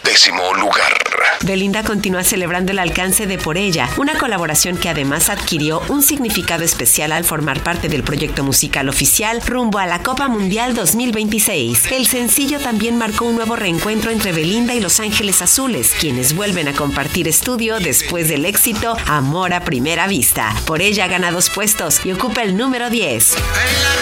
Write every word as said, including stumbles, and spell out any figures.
décimo lugar. Belinda continúa celebrando el alcance de Por Ella, una colaboración que además adquirió un significado especial al formar parte del proyecto musical oficial rumbo a la Copa Mundial dos mil veintiséis. El sencillo también marcó un nuevo reencuentro entre Belinda y Los Ángeles Azules, quienes vuelven a compartir estudio después del éxito Amor a Primera Vista. Por Ella gana dos puestos y ocupa el número diez. En la